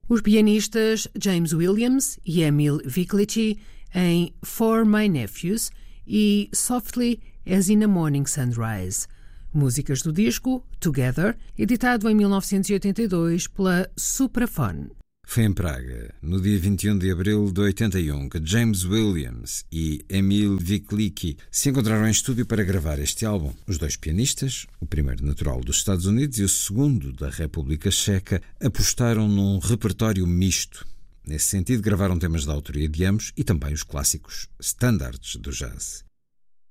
Os pianistas James Williams e Emil Viklici em For My Nephews e Softly as in a Morning Sunrise, músicas do disco Together, editado em 1982 pela Supraphone. Foi em Praga, no dia 21 de abril de 81, que James Williams e Emil Viklici se encontraram em estúdio para gravar este álbum. Os dois pianistas, o primeiro natural dos Estados Unidos e o segundo da República Checa, apostaram num repertório misto. Nesse sentido, gravaram temas da autoria de ambos e também os clássicos standards do jazz.